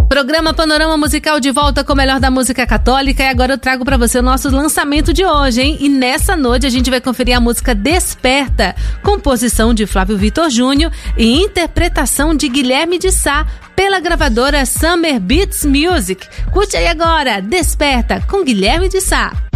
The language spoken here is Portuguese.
Programa Panorama Musical de volta com o melhor da música católica, e agora eu trago pra você o nosso lançamento de hoje, hein? E nessa noite a gente vai conferir a música Desperta, composição de Flávio Vitor Júnior e interpretação de Guilherme de Sá pela gravadora Summer Beats Music. Curte aí agora, Desperta com Guilherme de Sá.